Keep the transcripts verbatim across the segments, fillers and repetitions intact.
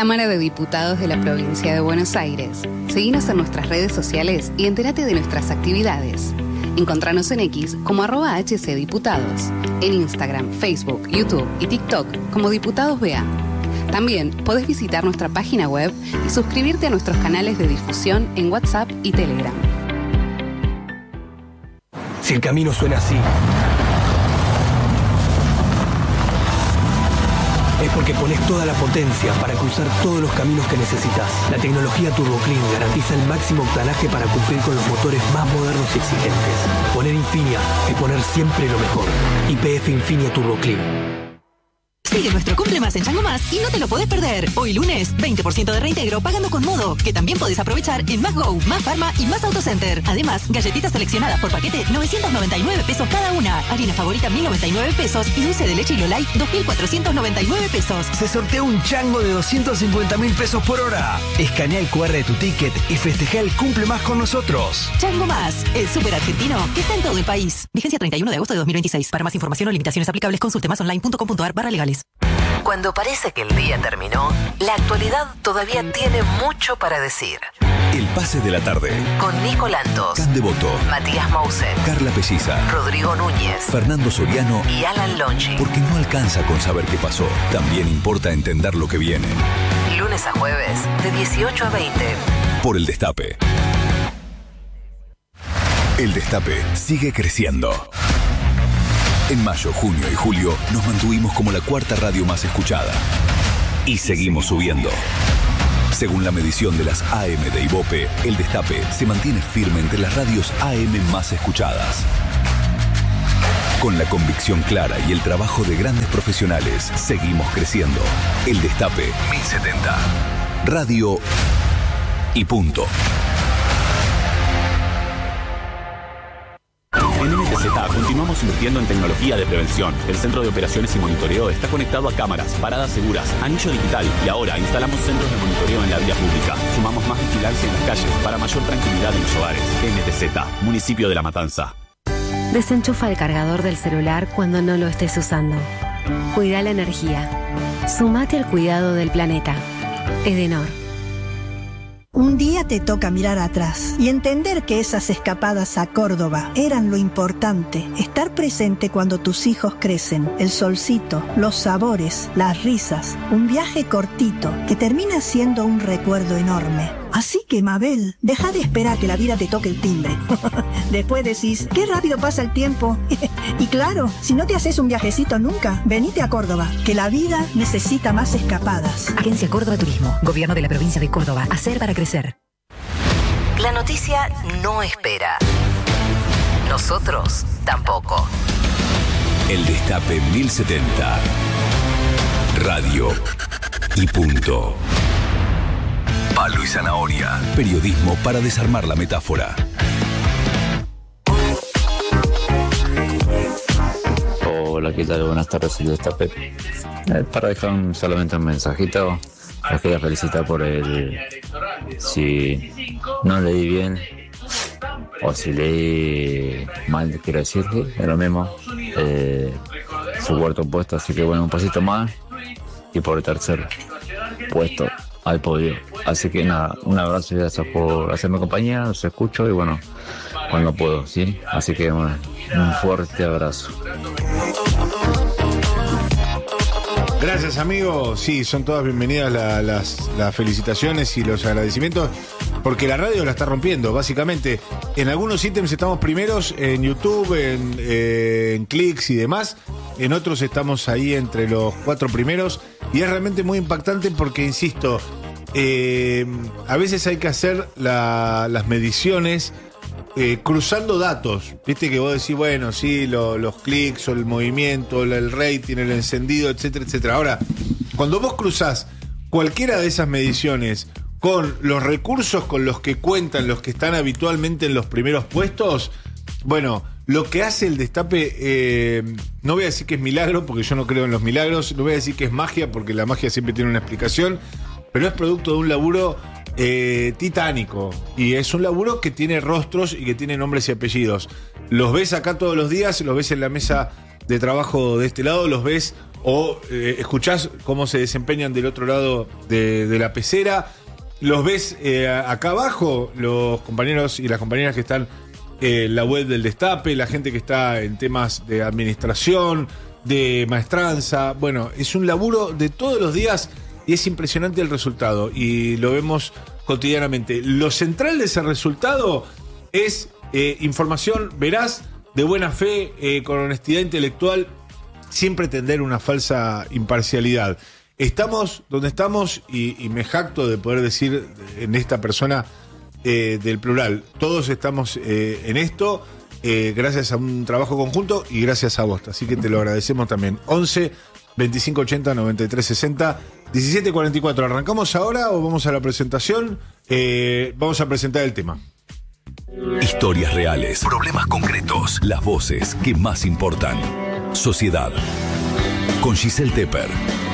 Cámara de Diputados de la Provincia de Buenos Aires. Seguinos en nuestras redes sociales y entérate de nuestras actividades. Encontranos en X como arroba hcdiputados, en Instagram, Facebook, YouTube y TikTok como Diputados B A. También podés visitar nuestra página web y suscribirte a nuestros canales de difusión en WhatsApp y Telegram. Si el camino suena así, es porque pones toda la potencia para cruzar todos los caminos que necesitas. La tecnología Turbo Clean garantiza el máximo octanaje para cumplir con los motores más modernos y exigentes. Poner Infinia es poner siempre lo mejor. Y P F Infinia Turbo Clean. Sigue nuestro Cumple Más en Chango Más y no te lo podés perder. Hoy lunes, veinte por ciento de reintegro pagando con Modo, que también podés aprovechar en Más Go, Más Pharma y Más Autocenter. Además, galletitas seleccionadas por paquete, novecientos noventa y nueve pesos cada una. Harina favorita, mil noventa y nueve pesos. Y dulce de leche Lolay, dos mil cuatrocientos noventa y nueve pesos. Se sortea un chango de doscientos cincuenta mil pesos por hora. Escanea el cu erre de tu ticket y festeja el Cumple Más con nosotros. Chango Más, el súper argentino que está en todo el país. Vigencia treinta y uno de agosto de dos mil veintiséis. Para más información o limitaciones aplicables, consulte más online punto com punto ar barra legales. Cuando parece que el día terminó, la actualidad todavía tiene mucho para decir. El pase de la tarde. Con Nico Lantos, Can Devoto, Matías Mausen, Carla Pelliza, Rodrigo Núñez, Fernando Soriano y Alan Lonchi. Porque no alcanza con saber qué pasó. También importa entender lo que viene. Lunes a jueves, de dieciocho a veinte. Por El Destape. El Destape sigue creciendo. En mayo, junio y julio nos mantuvimos como la cuarta radio más escuchada. Y seguimos subiendo. Según la medición de las A M de Ibope, El Destape se mantiene firme entre las radios A M más escuchadas. Con la convicción clara y el trabajo de grandes profesionales, seguimos creciendo. El Destape mil setenta. Radio y punto. En N T Z continuamos invirtiendo en tecnología de prevención. El Centro de Operaciones y Monitoreo está conectado a cámaras, paradas seguras, anillo digital y ahora instalamos centros de monitoreo en la vía pública. Sumamos más vigilancia en las calles para mayor tranquilidad en los hogares. N T Z, Municipio de La Matanza. Desenchufa el cargador del celular cuando no lo estés usando. Cuida la energía. Sumate al cuidado del planeta. Edenor. Un día te toca mirar atrás y entender que esas escapadas a Córdoba eran lo importante. Estar presente cuando tus hijos crecen, el solcito, los sabores, las risas. Un viaje cortito que termina siendo un recuerdo enorme. Así que, Mabel, deja de esperar que la vida te toque el timbre. Después decís, qué rápido pasa el tiempo. Y claro, si no te haces un viajecito nunca, venite a Córdoba, que la vida necesita más escapadas. Agencia Córdoba Turismo, Gobierno de la Provincia de Córdoba. Hacer para crecer. La noticia no espera. Nosotros tampoco. El Destape mil setenta. Radio y punto. Palo y zanahoria. Periodismo para desarmar la metáfora. Hola, ¿qué tal? Buenas tardes, el Destape. Eh, para dejar un, solamente un mensajito, los quería felicitar por el... Si no leí bien o si leí mal, quiero decirle, es lo mismo. Eh, su cuarto puesto, así que bueno, un pasito más. Y por el tercer puesto al podio. Así que nada, un abrazo y gracias por hacerme compañía, los escucho y bueno, cuando puedo, ¿sí? Así que bueno, un fuerte abrazo. Gracias, amigo. Sí, son todas bienvenidas la, las, las felicitaciones y los agradecimientos, porque la radio la está rompiendo, básicamente. En algunos ítems estamos primeros, en YouTube, en, eh, en clics y demás. En otros estamos ahí entre los cuatro primeros. Y es realmente muy impactante porque, insisto, eh, a veces hay que hacer la, las mediciones eh, cruzando datos. Viste que vos decís, bueno, sí, lo, los clics o el movimiento, el rating, el encendido, etcétera, etcétera. Ahora, cuando vos cruzás cualquiera de esas mediciones con los recursos con los que cuentan los que están habitualmente en los primeros puestos, bueno, lo que hace el Destape, eh, no voy a decir que es milagro, porque yo no creo en los milagros, no voy a decir que es magia, porque la magia siempre tiene una explicación, pero es producto de un laburo eh, titánico, y es un laburo que tiene rostros y que tiene nombres y apellidos. Los ves acá todos los días, los ves en la mesa de trabajo de este lado, los ves o eh, escuchás cómo se desempeñan del otro lado de, de la pecera. Los ves eh, acá abajo, los compañeros y las compañeras que están eh, en la web del Destape, la gente que está en temas de administración, de maestranza. Bueno, es un laburo de todos los días y es impresionante el resultado y lo vemos cotidianamente. Lo central de ese resultado es eh, información veraz, de buena fe, eh, con honestidad intelectual, sin pretender una falsa imparcialidad. Estamos donde estamos y, y me jacto de poder decir en esta persona eh, del plural, todos estamos eh, en esto eh, gracias a un trabajo conjunto y gracias a vos, así que te lo agradecemos también. once, veinticinco ochenta, noventa y tres sesenta, diecisiete cuarenta y cuatro. ¿Arrancamos ahora o vamos a la presentación? Eh, vamos a presentar el tema. Historias reales, problemas concretos, las voces que más importan. Sociedad, con Giselle Tepper.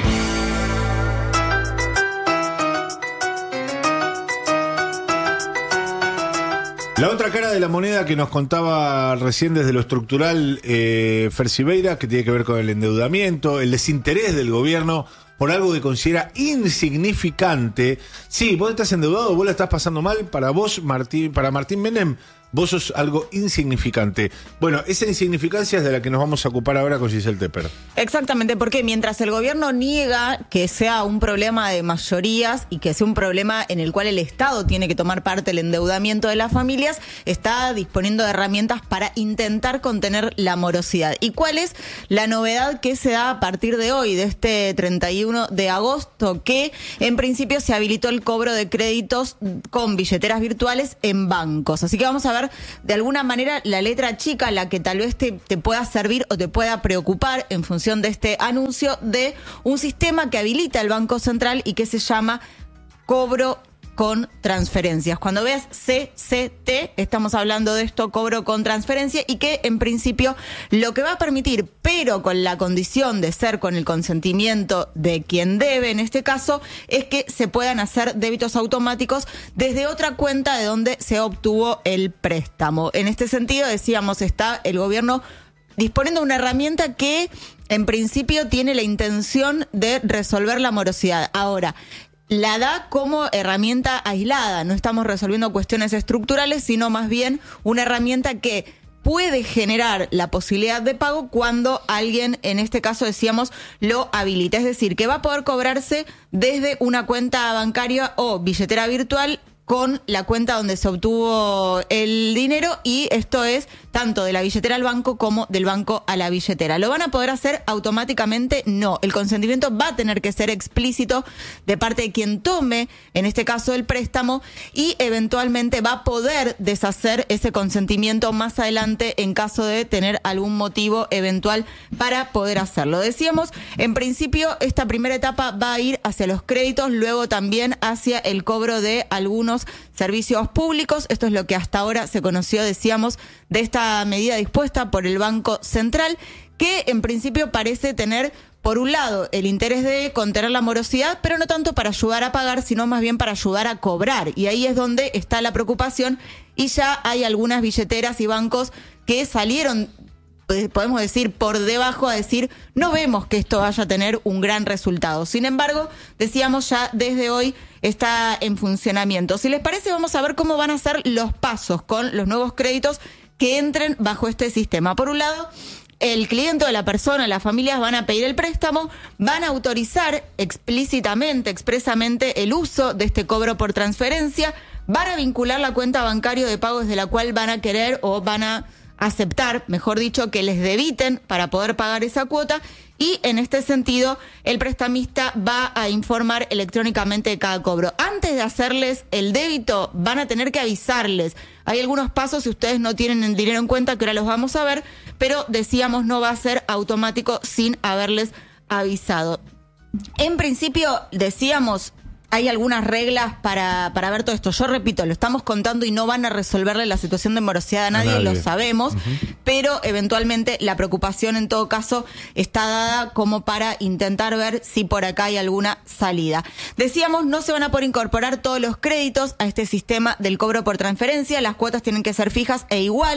La otra cara de la moneda que nos contaba recién desde lo estructural eh, Fer Siveira, que tiene que ver con el endeudamiento, el desinterés del gobierno por algo que considera insignificante. Sí, vos estás endeudado, vos la estás pasando mal. Para vos, Martín, para Martín Menem, vos sos algo insignificante. Bueno, esa insignificancia es de la que nos vamos a ocupar ahora con Giselle Tepper. Exactamente, porque mientras el gobierno niega que sea un problema de mayorías y que sea un problema en el cual el Estado tiene que tomar parte del endeudamiento de las familias, está disponiendo de herramientas para intentar contener la morosidad. ¿Y cuál es la novedad que se da a partir de hoy, de este treinta y uno de agosto? Que en principio se habilitó el cobro de créditos con billeteras virtuales en bancos. Así que vamos a ver de alguna manera la letra chica, la que tal vez te, te pueda servir o te pueda preocupar en función de este anuncio de un sistema que habilita el Banco Central y que se llama cobro con transferencias. Cuando veas C C T, estamos hablando de esto, cobro con transferencia, y que en principio lo que va a permitir, pero con la condición de ser con el consentimiento de quien debe, en este caso, es que se puedan hacer débitos automáticos desde otra cuenta de donde se obtuvo el préstamo. En este sentido, decíamos, está el gobierno disponiendo de una herramienta que en principio tiene la intención de resolver la morosidad. Ahora, la da como herramienta aislada, no estamos resolviendo cuestiones estructurales, sino más bien una herramienta que puede generar la posibilidad de pago cuando alguien, en este caso decíamos, lo habilita. Es decir, que va a poder cobrarse desde una cuenta bancaria o billetera virtual con la cuenta donde se obtuvo el dinero, y esto es tanto de la billetera al banco como del banco a la billetera. ¿Lo van a poder hacer automáticamente? No. El consentimiento va a tener que ser explícito de parte de quien tome, en este caso, el préstamo, y eventualmente va a poder deshacer ese consentimiento más adelante en caso de tener algún motivo eventual para poder hacerlo. Decíamos, en principio, esta primera etapa va a ir hacia los créditos, luego también hacia el cobro de algunos servicios públicos. Esto es lo que hasta ahora se conoció, decíamos, de esta medida dispuesta por el Banco Central, que en principio parece tener, por un lado, el interés de contener la morosidad, pero no tanto para ayudar a pagar, sino más bien para ayudar a cobrar. Y ahí es donde está la preocupación, y ya hay algunas billeteras y bancos que salieron, podemos decir, por debajo, a decir, no vemos que esto vaya a tener un gran resultado. Sin embargo, decíamos, ya desde hoy está en funcionamiento. Si les parece, vamos a ver cómo van a ser los pasos con los nuevos créditos que entren bajo este sistema. Por un lado, el cliente o la persona, las familias van a pedir el préstamo, van a autorizar explícitamente, expresamente el uso de este cobro por transferencia, van a vincular la cuenta bancaria de pago desde la cual van a querer o van a aceptar, mejor dicho, que les debiten para poder pagar esa cuota, y en este sentido el prestamista va a informar electrónicamente de cada cobro. Antes de hacerles el débito van a tener que avisarles. Hay algunos pasos si ustedes no tienen el dinero en cuenta, que ahora los vamos a ver, pero decíamos, no va a ser automático sin haberles avisado. En principio, decíamos, hay algunas reglas para, para ver todo esto. Yo repito, lo estamos contando y no van a resolverle la situación de morosidad a nadie, a nadie. Lo sabemos, uh-huh. Pero eventualmente la preocupación en todo caso está dada como para intentar ver si por acá hay alguna salida. Decíamos, no se van a poder incorporar todos los créditos a este sistema del cobro por transferencia. Las cuotas tienen que ser fijas e iguales.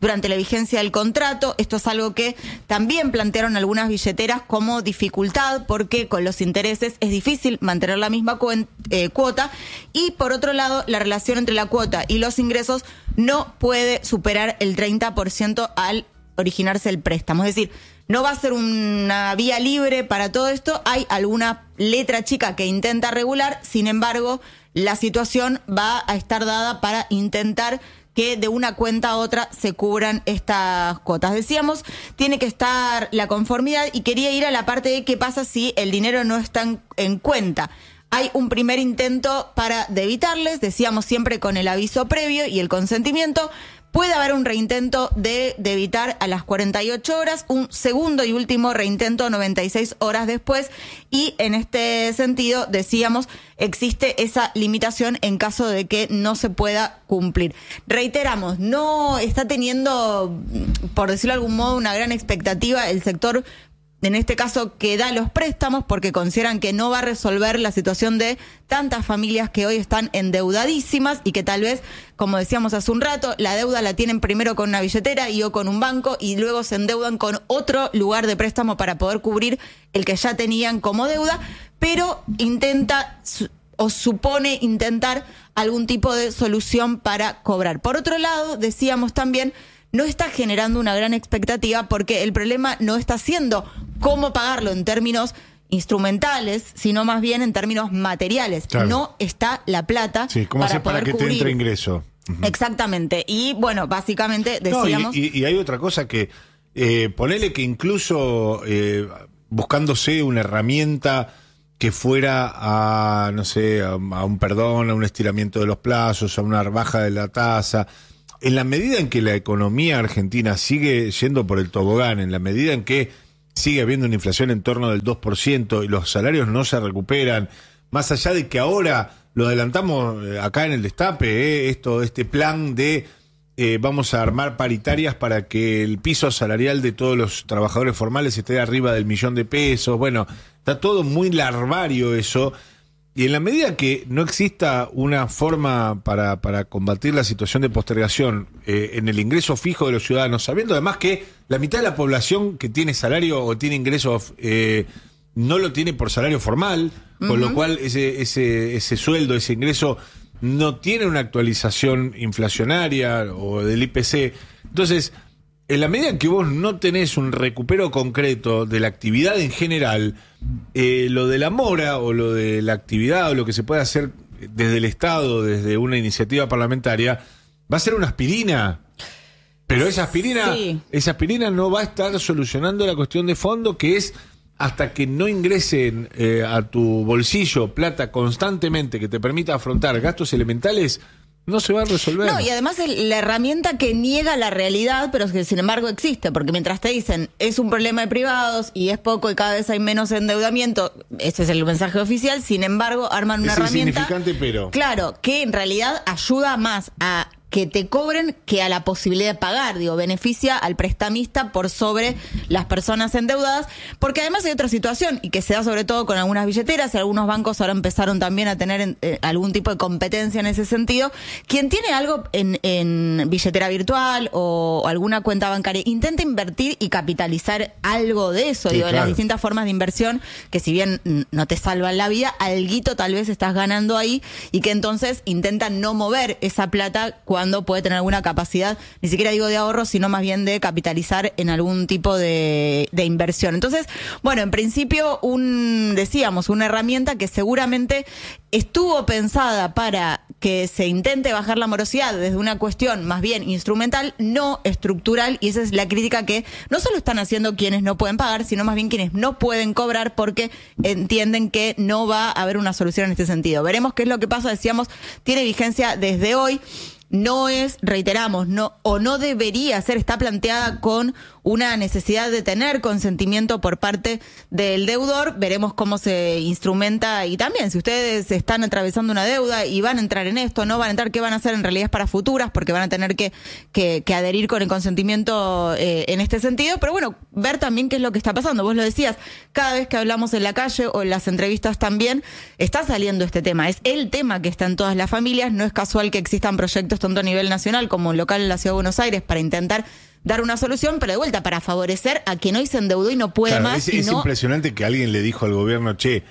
durante la vigencia del contrato. Esto es algo que también plantearon algunas billeteras como dificultad, porque con los intereses es difícil mantener la misma cuen- eh, cuota. Y por otro lado, la relación entre la cuota y los ingresos no puede superar el treinta por ciento al originarse el préstamo. Es decir, no va a ser una vía libre para todo esto. Hay alguna letra chica que intenta regular, sin embargo, la situación va a estar dada para intentar que de una cuenta a otra se cubran estas cuotas. Decíamos, tiene que estar la conformidad, y quería ir a la parte de qué pasa si el dinero no está en, en cuenta. Hay un primer intento para debitarles, decíamos siempre con el aviso previo y el consentimiento. Puede haber un reintento de debitar a las cuarenta y ocho horas, un segundo y último reintento noventa y seis horas después, y en este sentido, decíamos, existe esa limitación en caso de que no se pueda cumplir. Reiteramos, no está teniendo, por decirlo de algún modo, una gran expectativa el sector, en este caso, que da los préstamos, porque consideran que no va a resolver la situación de tantas familias que hoy están endeudadísimas y que tal vez, como decíamos hace un rato, la deuda la tienen primero con una billetera y o con un banco, y luego se endeudan con otro lugar de préstamo para poder cubrir el que ya tenían como deuda, pero intenta o supone intentar algún tipo de solución para cobrar. Por otro lado, decíamos también, no está generando una gran expectativa, porque el problema no está siendo cómo pagarlo en términos instrumentales, sino más bien en términos materiales. Claro. No está la plata sí, ¿cómo para hacer para poder que cubrir. te entre ingreso? Uh-huh. Exactamente. Y bueno, básicamente decíamos... No, y, y, y hay otra cosa que, eh, ponele que incluso eh, buscándose una herramienta que fuera a, no sé, a, a un perdón, a un estiramiento de los plazos, a una baja de la tasa. En la medida en que la economía argentina sigue yendo por el tobogán, en la medida en que sigue habiendo una inflación en torno del dos por ciento y los salarios no se recuperan, más allá de que ahora lo adelantamos acá en el Destape, eh, esto, este plan de eh, vamos a armar paritarias para que el piso salarial de todos los trabajadores formales esté arriba del millón de pesos. Bueno, está todo muy larvario eso. Y en la medida que no exista una forma para, para combatir la situación de postergación eh, en el ingreso fijo de los ciudadanos, sabiendo además que la mitad de la población que tiene salario o tiene ingresos eh, no lo tiene por salario formal, uh-huh. con lo cual ese, ese, ese sueldo, ese ingreso no tiene una actualización inflacionaria o del I P C. Entonces, en la medida en que vos no tenés un recupero concreto de la actividad en general, eh, lo de la mora o lo de la actividad o lo que se puede hacer desde el Estado, desde una iniciativa parlamentaria, va a ser una aspirina. Pero esa aspirina, sí. esa aspirina no va a estar solucionando la cuestión de fondo, que es hasta que no ingresen eh, a tu bolsillo plata constantemente que te permita afrontar gastos elementales, no se va a resolver. No, y además el, la herramienta que niega la realidad, pero que sin embargo existe, porque mientras te dicen es un problema de privados y es poco y cada vez hay menos endeudamiento, ese es el mensaje oficial, sin embargo arman una es herramienta, insignificante, pero claro, que en realidad ayuda más a que te cobren que a la posibilidad de pagar, digo, beneficia al prestamista por sobre las personas endeudadas, porque además hay otra situación, y que se da sobre todo con algunas billeteras, y algunos bancos ahora empezaron también a tener eh, algún tipo de competencia en ese sentido. Quien tiene algo en, en billetera virtual o alguna cuenta bancaria, intenta invertir y capitalizar algo de eso, sí, digo, claro. Las distintas formas de inversión, que si bien no te salvan la vida, alguito tal vez estás ganando ahí, y que entonces intentan no mover esa plata cuando cuando puede tener alguna capacidad, ni siquiera digo de ahorro, sino más bien de capitalizar en algún tipo de, de inversión. Entonces, bueno, en principio, un decíamos, una herramienta que seguramente estuvo pensada para que se intente bajar la morosidad desde una cuestión más bien instrumental, no estructural, y esa es la crítica que no solo están haciendo quienes no pueden pagar, sino más bien quienes no pueden cobrar porque entienden que no va a haber una solución en este sentido. Veremos qué es lo que pasa, decíamos, tiene vigencia desde hoy. No es, reiteramos, no o no debería ser, está planteada con una necesidad de tener consentimiento por parte del deudor. Veremos cómo se instrumenta, y también si ustedes están atravesando una deuda y van a entrar en esto, no van a entrar, qué van a hacer en realidad para futuras, porque van a tener que, que, que adherir con el consentimiento eh, en este sentido. Pero bueno, ver también qué es lo que está pasando. Vos lo decías, cada vez que hablamos en la calle o en las entrevistas también está saliendo este tema. Es el tema que está en todas las familias. No es casual que existan proyectos tanto a nivel nacional como local en la Ciudad de Buenos Aires, para intentar dar una solución, pero de vuelta, para favorecer a quien hoy se endeudó y no puede claro, más. Es, y es no... impresionante que alguien le dijo al gobierno, che,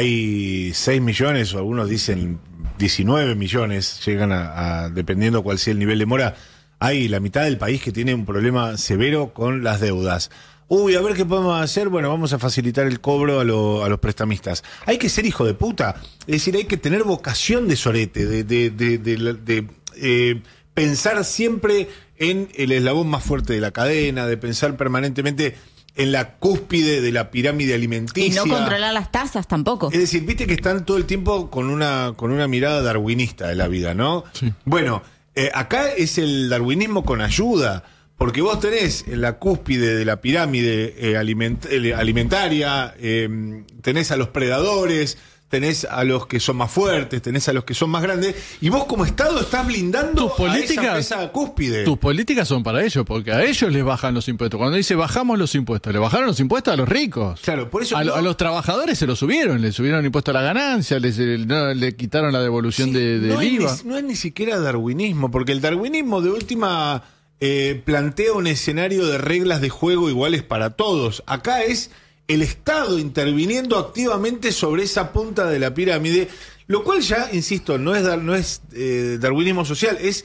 hay seis millones, o algunos dicen diecinueve millones, llegan a, a dependiendo cuál sea el nivel de mora, hay la mitad del país que tiene un problema severo con las deudas. Uy, a ver qué podemos hacer. Bueno, vamos a facilitar el cobro a, lo, a los prestamistas. Hay que ser hijo de puta. Es decir, hay que tener vocación de sorete, de, de, de, de, de, de eh, pensar siempre en el eslabón más fuerte de la cadena, de pensar permanentemente en la cúspide de la pirámide alimenticia. Y no controlar las tasas tampoco. Es decir, viste que están todo el tiempo con una, con una mirada darwinista de la vida, ¿no? Sí. Bueno, eh, acá es el darwinismo con ayuda, porque vos tenés en la cúspide de la pirámide eh, aliment eh, alimentaria, eh, tenés a los predadores, tenés a los que son más fuertes, tenés a los que son más grandes, y vos como Estado estás blindando a esa, esa cúspide. Tus políticas son para ellos, porque a ellos les bajan los impuestos. Cuando dice bajamos los impuestos, le bajaron los impuestos a los ricos. Claro, por eso a, no... a los trabajadores se los subieron, le subieron el impuesto a la ganancia, les, no, le quitaron la devolución sí, de, de no I V A. Es ni, no es ni siquiera darwinismo, porque el darwinismo de última eh, plantea un escenario de reglas de juego iguales para todos. Acá es el Estado interviniendo activamente sobre esa punta de la pirámide, lo cual ya, insisto, no es, dar, no es eh, darwinismo social, es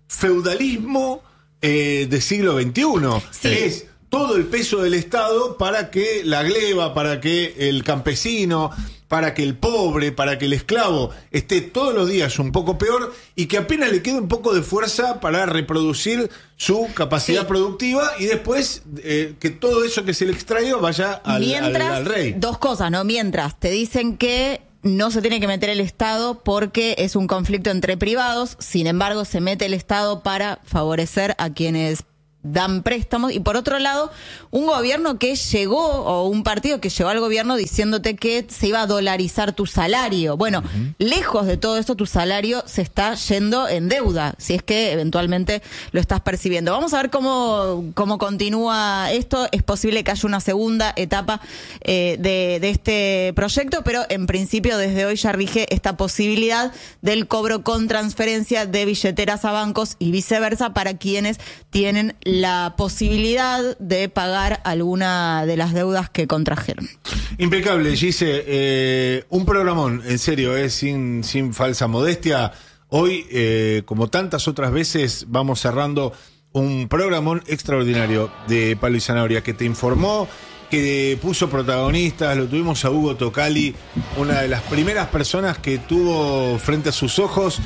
feudalismo eh, del siglo veintiuno. Sí. Es todo el peso del Estado para que la gleba, para que el campesino, para que el pobre, para que el esclavo esté todos los días un poco peor y que apenas le quede un poco de fuerza para reproducir su capacidad sí. productiva y después eh, que todo eso que se le extraiga vaya al, Mientras, al, al rey. Dos cosas, ¿no? Mientras te dicen que no se tiene que meter el Estado porque es un conflicto entre privados, sin embargo se mete el Estado para favorecer a quienes dan préstamos, y por otro lado, un gobierno que llegó, o un partido que llegó al gobierno diciéndote que se iba a dolarizar tu salario. Bueno, uh-huh. lejos de todo esto, tu salario se está yendo en deuda, si es que eventualmente lo estás percibiendo. Vamos a ver cómo, cómo continúa esto. Es posible que haya una segunda etapa eh, de, de este proyecto, pero en principio desde hoy ya rige esta posibilidad del cobro con transferencia de billeteras a bancos y viceversa para quienes tienen la posibilidad de pagar alguna de las deudas que contrajeron. Impecable, Gise. Eh, un programón, en serio, eh, sin, sin falsa modestia. Hoy, eh, como tantas otras veces, vamos cerrando un programón extraordinario de Palo y Zanahoria, que te informó, que puso protagonistas. Lo tuvimos a Hugo Tocali, una de las primeras personas que tuvo frente a sus ojos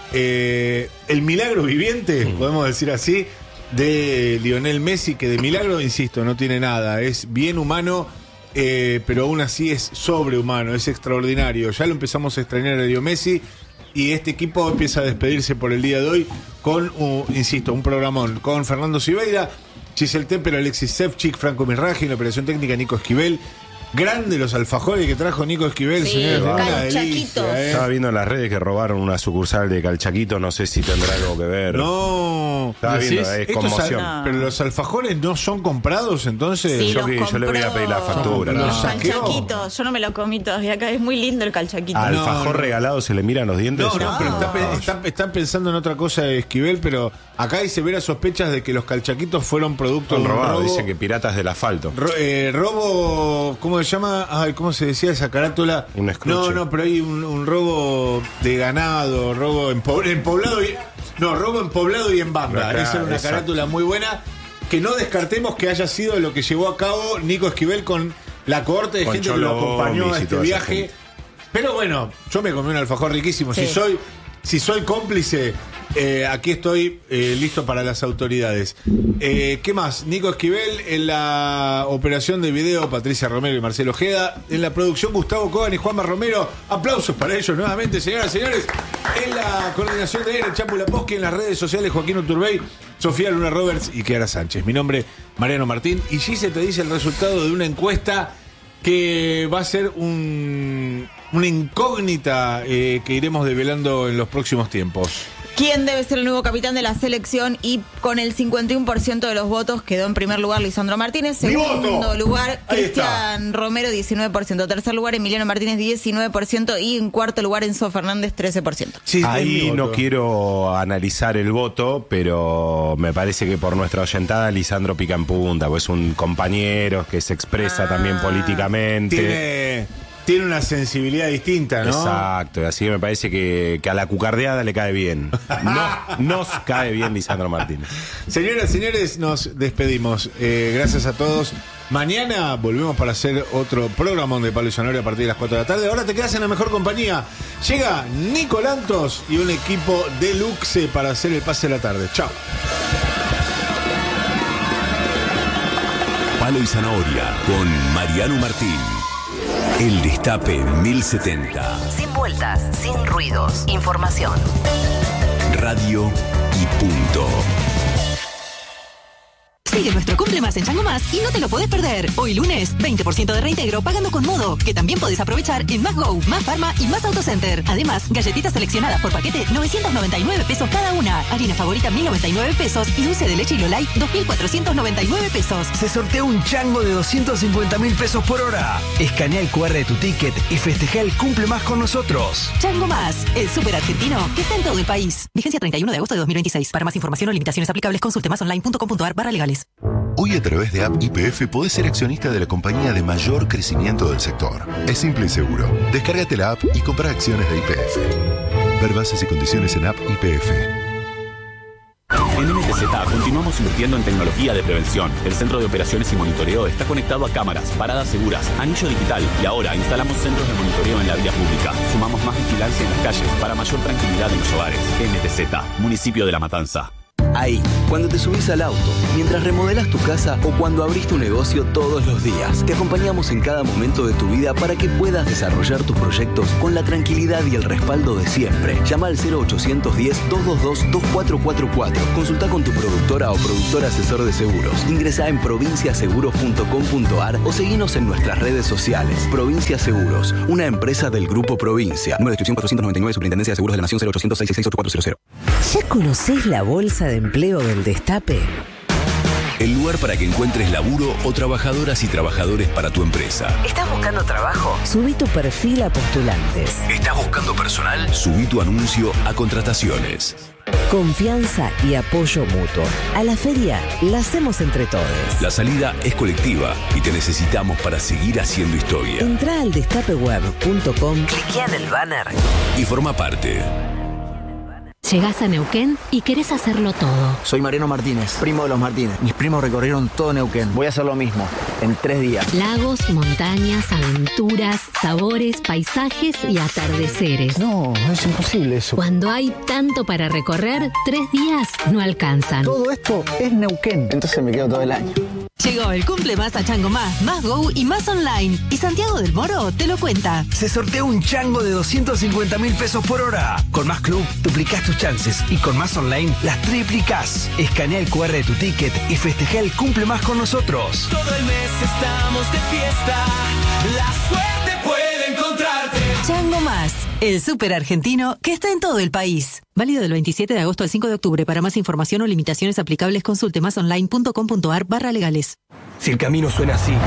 eh, el milagro viviente, podemos decir así, de Lionel Messi, que de milagro, insisto, no tiene nada, es bien humano, eh, pero aún así es sobrehumano, es extraordinario. Ya lo empezamos a extrañar a Leo Messi y este equipo empieza a despedirse por el día de hoy con, uh, insisto, un programón con Fernando Sibeira, Giselle Temper, Alexis Sefchik, Franco Mirraji, en la operación técnica Nico Esquivel. Grande los alfajores que trajo Nico Esquivel, sí, señores. Calchaquitos. Eh. Estaba viendo en las redes que robaron una sucursal de Calchaquito, no sé si tendrá algo que ver. No. Estaba viendo, es conmoción. Al, pero los alfajores no son comprados, entonces. Sí, yo, que, yo le voy a pedir la factura. No, ¿no? Los calchaquitos, yo no me lo comí todavía acá, es muy lindo el calchaquito. Al alfajor no, no. regalado se le miran los dientes. No, no, pero está, está, están pensando en otra cosa de Esquivel, pero acá hay severas sospechas de que los calchaquitos fueron producto de un robo. Dicen que piratas del asfalto. Ro, eh, robo, ¿cómo se llama? Ay, ¿cómo se decía esa carátula? Un escruche. No, no, pero hay un, un robo de ganado, robo en, po, en poblado y... No, robo en poblado y en banda. Acá, esa era una exacto. carátula muy buena, que no descartemos que haya sido lo que llevó a cabo Nico Esquivel con la cohorte de con gente Cholo, que lo acompañó a este viaje. Pero bueno, yo me comí un alfajor riquísimo. Sí. Si soy, si soy cómplice, eh, aquí estoy eh, listo para las autoridades. Eh, ¿Qué más? Nico Esquivel en la operación de video, Patricia Romero y Marcelo Ojeda. En la producción, Gustavo Cogan y Juanma Romero. Aplausos para ellos nuevamente, señoras y señores. En la coordinación de el Chapu Laposky, en las redes sociales, Joaquín Uturbey, Sofía Luna Roberts y Kiara Sánchez. Mi nombre, Mariano Martín. Y Gise te dice el resultado de una encuesta que va a ser un, una incógnita eh, que iremos develando en los próximos tiempos. quién debe ser el nuevo capitán de la selección, y con el cincuenta y uno por ciento de los votos quedó en primer lugar Lisandro Martínez, segundo lugar Cristian Romero diecinueve por ciento, tercer lugar Emiliano Martínez diecinueve por ciento y en cuarto lugar Enzo Fernández trece por ciento. Sí, ahí no quiero analizar el voto, pero me parece que por nuestra oyentada Lisandro pica en punta, pues es un compañero que se expresa ah, también políticamente. Tiene... Tiene una sensibilidad distinta, ¿no? Exacto, así que me parece que, que a la cucardeada le cae bien. No, nos cae bien Lisandro Martínez. Señoras, señores, nos despedimos. Eh, gracias a todos. Mañana volvemos para hacer otro programa de Pablo y Zanorio a partir de las cuatro de la tarde. Ahora te quedas en la mejor compañía. Llega Nico Lantos y un equipo deluxe para hacer el pase de la tarde. Chao. Palo y Zanahoria con Mariano Martín. El Destape mil setenta. Sin vueltas, sin ruidos. Información. Radio y punto. Sigue nuestro Cumple Más en Chango Más y no te lo podés perder. Hoy lunes, veinte por ciento de reintegro pagando con Modo, que también podés aprovechar en Más Go, Más Pharma y Más Autocenter. Además, galletitas seleccionadas por paquete, novecientos noventa y nueve pesos cada una. Harina favorita, mil noventa y nueve pesos. Y dulce de leche y Lolay, dos mil cuatrocientos noventa y nueve pesos. Se sortea un chango de doscientos cincuenta mil pesos por hora. Escanea el cu erre de tu ticket y festeja el Cumple Más con nosotros. Chango Más, el súper argentino que está en todo el país. Vigencia treinta y uno de agosto de dos mil veintiséis. Para más información o limitaciones aplicables, consulte más online punto com punto ar barra legales. Hoy a través de App Y P F podés ser accionista de la compañía de mayor crecimiento del sector. Es simple y seguro. Descárgate la app y compra acciones de Y P F. Ver bases y condiciones en App Y P F. En N T Z continuamos invirtiendo en tecnología de prevención. El Centro de Operaciones y Monitoreo está conectado a cámaras, paradas seguras, anillo digital y ahora instalamos centros de monitoreo en la vía pública. Sumamos más vigilancia en las calles para mayor tranquilidad en los hogares. N T Z, Municipio de La Matanza. Ahí, cuando te subís al auto, mientras remodelas tu casa o cuando abrís tu negocio todos los días. Te acompañamos en cada momento de tu vida para que puedas desarrollar tus proyectos con la tranquilidad y el respaldo de siempre. Llama al cero ochocientos diez, doscientos veintidós, veinticuatro cuarenta y cuatro. Consulta con tu productora o productor asesor de seguros. Ingresá en provincia seguros punto com punto ar o seguinos en nuestras redes sociales. Provincia Seguros, una empresa del Grupo Provincia. Número de inscripción cuatrocientos noventa y nueve, Superintendencia de Seguros de la Nación, cero ochocientos seis seis seis ocho cuatro cero cero. ¿Ya conocés la bolsa de empleo del Destape? El lugar para que encuentres laburo o trabajadoras y trabajadores para tu empresa. ¿Estás buscando trabajo? Subí tu perfil a postulantes. ¿Estás buscando personal? Subí tu anuncio a contrataciones. Confianza y apoyo mutuo. A la feria la hacemos entre todos. La salida es colectiva y te necesitamos para seguir haciendo historia. Entrá al destape web punto com, cliquea en el banner y forma parte. Llegás a Neuquén y querés hacerlo todo. Soy Mariano Martínez, primo de los Martínez. Mis primos recorrieron todo Neuquén. Voy a hacer lo mismo, en tres días. Lagos, montañas, aventuras, sabores, paisajes y atardeceres. No, es imposible eso. Cuando hay tanto para recorrer, tres días no alcanzan. Todo esto es Neuquén. Entonces me quedo todo el año. Llegó el Cumple Más a Chango Más, Más Go y Más Online. Y Santiago del Moro te lo cuenta. Se sortea un chango de doscientos cincuenta mil pesos por hora. Con Más Club duplicás tus chances y con Más Online las triplicás. Escanea el cu erre de tu ticket y festeja el Cumple Más con nosotros. Todo el mes estamos de fiesta. La suerte puede encontrarte. Chango Más, el súper argentino que está en todo el país. Válido del veintisiete de agosto al cinco de octubre. Para más información o limitaciones aplicables, consulte más online punto com punto ar barra legales. Si el camino suena así,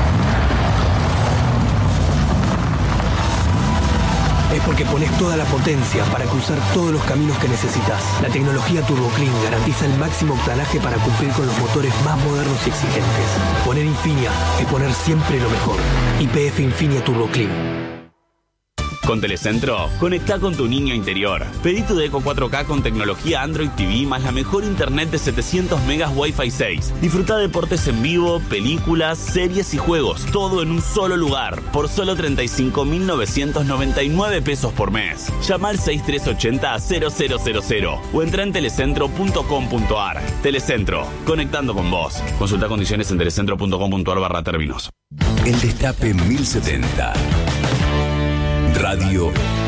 es porque pones toda la potencia para cruzar todos los caminos que necesitas. La tecnología Turbo Clean garantiza el máximo octanaje para cumplir con los motores más modernos y exigentes. Poner Infinia es poner siempre lo mejor. Y P F Infinia Turbo Clean. Con Telecentro, conectá con tu niño interior. Pedí tu Deco cuatro K con tecnología Android T V más la mejor internet de setecientos megas Wi-Fi seis. Disfruta deportes en vivo, películas, series y juegos, todo en un solo lugar, por solo treinta y cinco mil novecientos noventa y nueve pesos por mes. Llama al seis tres ochenta cero cero cero cero o entra en telecentro punto com punto ar. Telecentro, conectando con vos. Consulta condiciones en telecentro punto com punto ar barra términos. El Destape mil setenta. Radio